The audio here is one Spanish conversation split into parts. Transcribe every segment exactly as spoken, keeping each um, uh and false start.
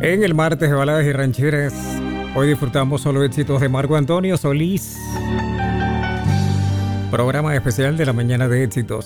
En el martes de baladas y rancheras, hoy disfrutamos solo éxitos de Marco Antonio Solís. Programa especial de la mañana de éxitos.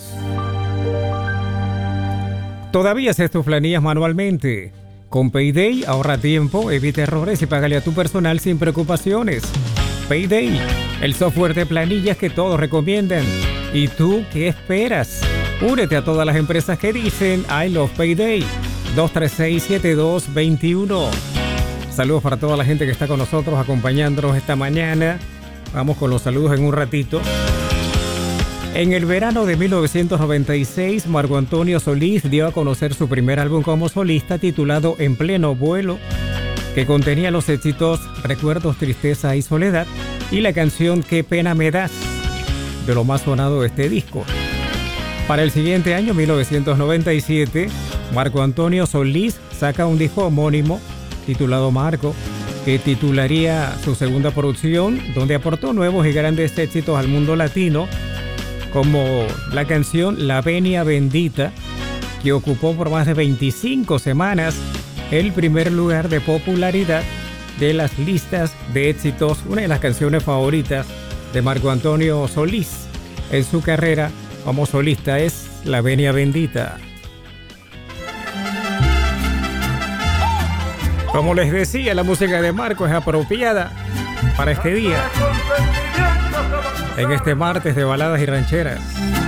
¿Todavía haces tus planillas manualmente? Con Payday ahorra tiempo, evita errores y págale a tu personal sin preocupaciones. Payday, el software de planillas que todos recomiendan. ¿Y tú qué esperas? Únete a todas las empresas que dicen I love Payday. dos tres seis, siete dos dos uno. Saludos para toda la gente que está con nosotros acompañándonos esta mañana. Vamos con los saludos en un ratito. En el verano de mil novecientos noventa y seis, Marco Antonio Solís dio a conocer su primer álbum como solista titulado En Pleno Vuelo, que contenía los éxitos Recuerdos, Tristeza y Soledad y la canción Qué Pena Me Das, de lo más sonado de este disco. Para el siguiente año, mil novecientos noventa y siete, Marco Antonio Solís saca un disco homónimo titulado Marco, que titularía su segunda producción, donde aportó nuevos y grandes éxitos al mundo latino, como la canción La Venia Bendita, que ocupó por más de veinticinco semanas el primer lugar de popularidad de las listas de éxitos, una de las canciones favoritas de Marco Antonio Solís en su carrera como solista es La Venia Bendita. Como les decía, la música de Marco es apropiada para este día, en este martes de baladas y rancheras.